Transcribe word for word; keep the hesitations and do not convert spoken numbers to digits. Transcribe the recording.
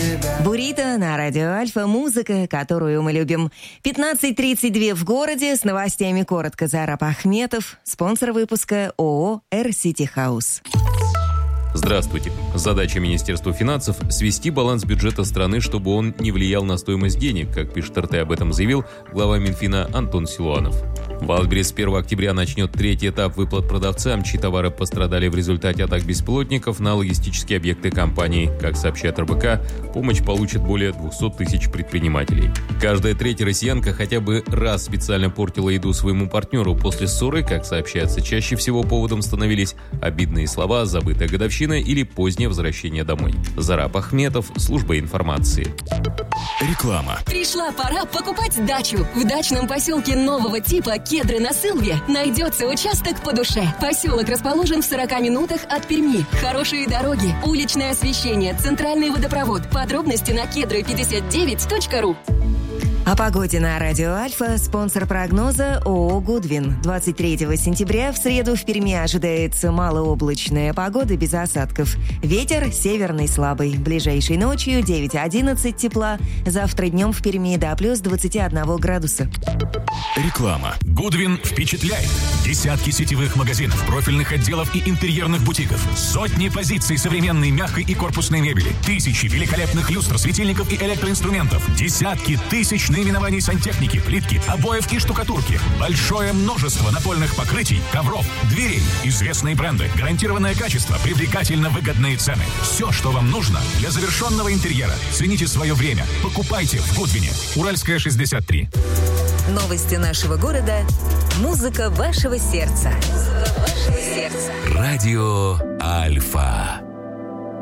Бурито на радио Альфа. Музыка, которую мы любим. пятнадцать тридцать два в городе. С новостями коротко Зараб Ахметов. Спонсор выпуска ООО «Эр-Сити Хаус». Здравствуйте. Задача Министерства финансов – свести баланс бюджета страны, чтобы он не влиял на стоимость денег, как пишет эр тэ, об этом заявил глава Минфина Антон Силуанов. В Валберес с первого октября начнет третий этап выплат продавцам, чьи товары пострадали в результате атак беспилотников на логистические объекты компании. Как сообщает эр бэ ка, помощь получат более двести тысяч предпринимателей. Каждая третья россиянка хотя бы раз специально портила еду своему партнеру. После ссоры, как сообщается, чаще всего поводом становились обидные слова, забытая годовщина или позднее возвращение домой. Зараб Ахметов, служба информации. Реклама. Пришла пора покупать дачу. В дачном поселке нового типа Кедры на Сылве найдется участок по душе. Поселок расположен в сорока минутах от Перми. Хорошие дороги, уличное освещение, центральный водопровод. Подробности на кедры пятьдесят девять точка ру. О погоде на радио Альфа. Спонсор прогноза ООО «Гудвин». двадцать третьего сентября в среду в Перми ожидается малооблачная погода без осадков. Ветер северный слабый. Ближайшей ночью девять-одиннадцать тепла. Завтра днем в Перми до плюс двадцать один градуса. Реклама. Гудвин впечатляет. Десятки сетевых магазинов, профильных отделов и интерьерных бутиков. Сотни позиций современной мягкой и корпусной мебели. Тысячи великолепных люстр, светильников и электроинструментов. Десятки тысяч наименований сантехники, плитки, обоев и штукатурки. Большое множество напольных покрытий, ковров, дверей. Известные бренды, гарантированное качество, привлекательно выгодные цены. Все, что вам нужно для завершенного интерьера. Цените свое время. Покупайте в Гудвине. Уральская, шестьдесят три. Новости нашего города. Музыка вашего сердца. Музыка вашего сердца. Радио Альфа.